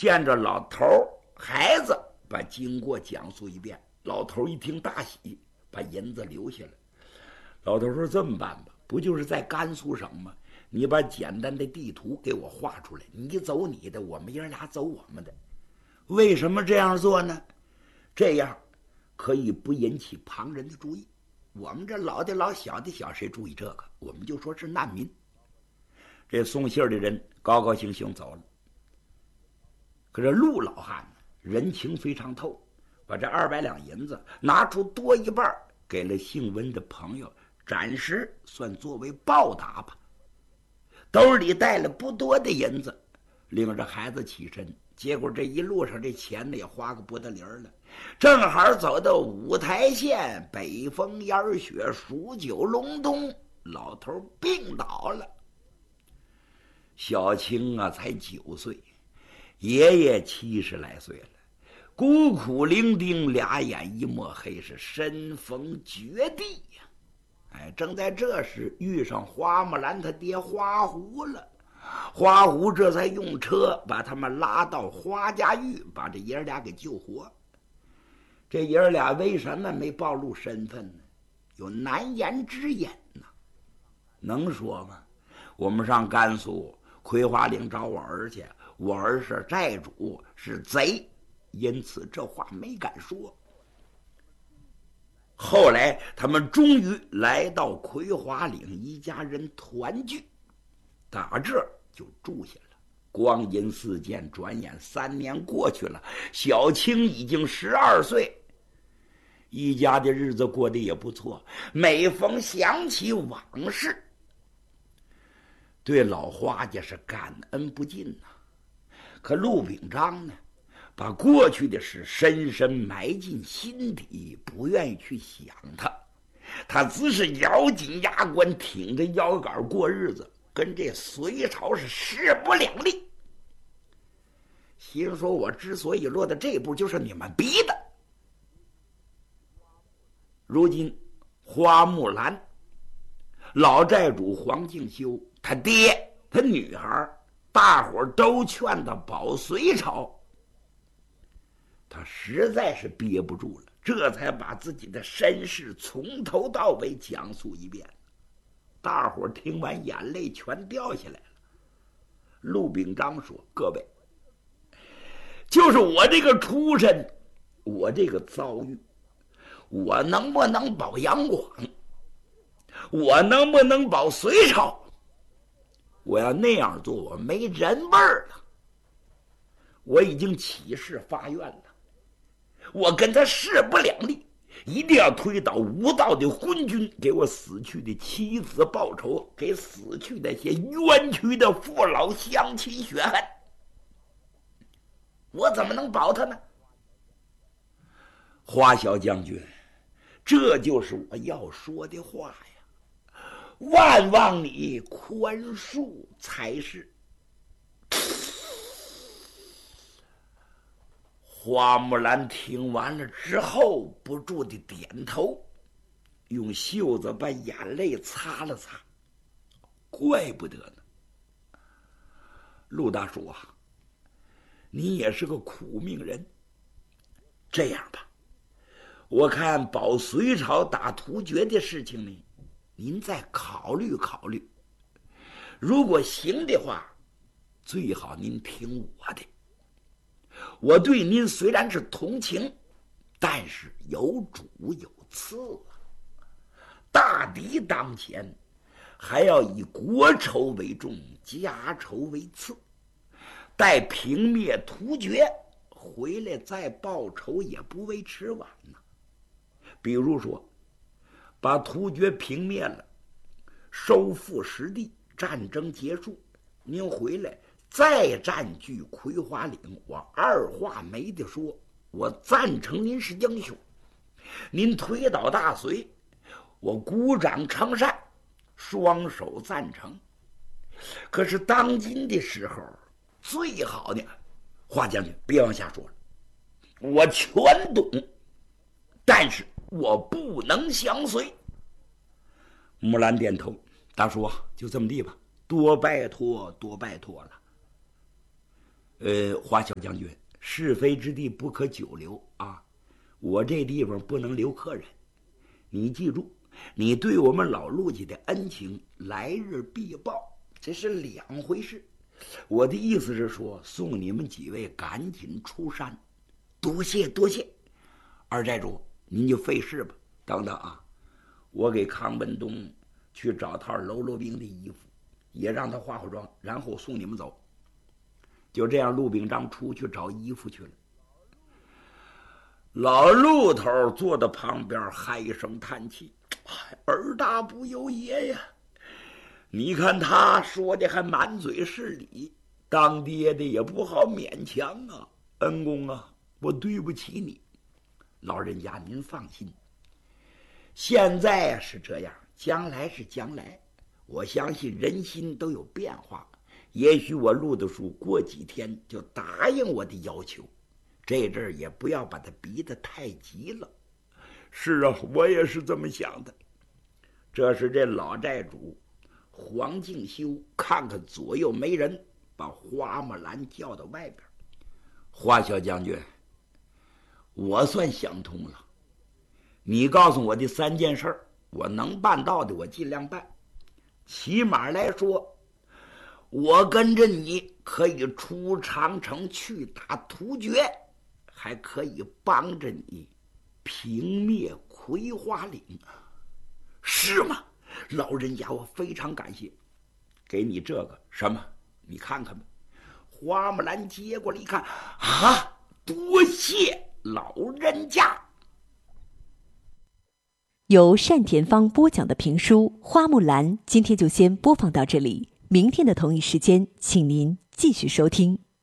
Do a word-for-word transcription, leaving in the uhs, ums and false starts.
见着老头孩子把经过讲述一遍，老头一听大喜，把银子留下来。老头说：“这么办吧，不就是在甘肃省吗？你把简单的地图给我画出来，你走你的，我们爷俩走我们的。为什么这样做呢？这样可以不引起旁人的注意。我们这老的老小的小，谁注意这个？我们就说是难民。”这送信的人高高兴兴走了。可是陆老汉呢，人情非常透，把这二百两银子拿出多一半给了姓温的朋友，暂时算作为报答吧。兜里带了不多的银子，领着孩子起身，结果这一路上这钱呢也花个不得零了。正好走到五台县，北风烟雪，数九隆冬，老头病倒了。小青啊才九岁，爷爷七十来岁了，孤苦伶仃，俩眼一抹黑，是身逢绝地呀、啊！哎，正在这时遇上花木兰他爹花狐了。花狐这才用车把他们拉到花家峪，把这爷儿俩给救活。这爷儿俩为什么没暴露身份呢？有难言之隐呢、啊，能说吗？我们上甘肃葵花岭找我儿去，我儿是债主，是贼，因此这话没敢说。后来他们终于来到葵花岭，一家人团聚，打这儿就住下了。光阴似箭，转眼三年过去了，小青已经十二岁，一家的日子过得也不错。每逢想起往事，对老花家是感恩不尽呐、啊。可陆秉章呢，把过去的事深深埋进心底，不愿意去想它。他只是咬紧牙关，挺着腰杆过日子，跟这隋朝是势不两立。心说我之所以落到这步，就是你们逼的。如今花木兰、老债主黄敬修、他爹、他女孩，大伙都劝他保隋朝，他实在是憋不住了，这才把自己的身世从头到尾讲述一遍。大伙听完眼泪全掉下来了。陆秉章说：“各位，就是我这个出身，我这个遭遇，我能不能保杨广？我能不能保隋朝？我要那样做，我没人味儿了。我已经起誓发愿了，我跟他势不两立，一定要推倒无道的昏君，给我死去的妻子报仇，给死去那些冤屈的父老乡亲血恨。我怎么能保他呢？花小将军，这就是我要说的话呀！万望你宽恕才是。”花木兰听完了之后，不住地点头，用袖子把眼泪擦了擦。怪不得呢，陆大叔啊，你也是个苦命人。这样吧，我看保隋朝打突厥的事情呢，您再考虑考虑。如果行的话，最好您听我的。我对您虽然是同情，但是有主有次啊。大敌当前，还要以国仇为重，家仇为次。待平灭突厥，回来再报仇也不为迟晚呢。比如说，把突厥平灭了，收复失地，战争结束，您回来再占据葵花岭，我二话没得说，我赞成您是英雄。您推倒大隋，我鼓掌称善，双手赞成。可是当今的时候，最好的花将军别往下说了，我全懂，但是我不能相随。木兰点头，大叔啊，就这么地吧，多拜托多拜托了。 呃，华小将军，是非之地不可久留啊！我这地方不能留客人，你记住，你对我们老陆家的恩情，来日必报，这是两回事。我的意思是说，送你们几位赶紧出山，多谢多谢。二寨主，您就费事吧。等等啊，我给康文东去找套喽啰兵的衣服，也让他化化妆，然后送你们走。就这样，陆秉章出去找衣服去了。老陆头坐在旁边，唉声叹气：“儿大不由爷呀！你看他说的还满嘴是理，当爹的也不好勉强啊。恩公啊，我对不起你。老人家您放心，现在是这样，将来是将来。我相信人心都有变化。”也许我陆德叔过几天就答应我的要求，这阵儿也不要把他逼得太急了。是啊，我也是这么想的。这时这老寨主黄敬修看看左右没人，把花木兰叫到外边。花小将军，我算想通了，你告诉我的三件事，我能办到的我尽量办。起码来说，我跟着你可以出长城去打突厥，还可以帮着你平灭葵花岭，是吗？老人家，我非常感谢。给你这个什么？你看看吧。花木兰接过来一看，啊，多谢老人家。 由单田芳播讲的评书《花木兰》，今天就先播放到这里。明天的同一时间，请您继续收听。